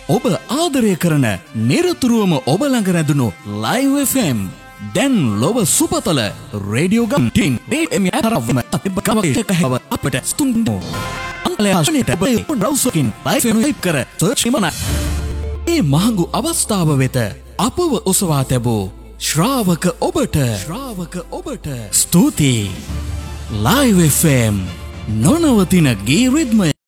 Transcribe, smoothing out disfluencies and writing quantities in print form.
ඔබ ආදරය කරන නිරතුරුවම ඔබ ළඟ රැඳුණු Live FM දැන් ලොව සුපතල රේඩියෝ ගම්ටින් අපට ස්තුන්ඩෝ අංලයාශනයට බ්‍රව්සකින් Live FM ටයිප් කර සර්ච් කරන ඒ මහඟු අවස්ථාව වෙත අපව ඔසවා තැබූ ශ්‍රාවක ඔබට ස්තුතියි. Live FM නොනවතින ගී රිද්මය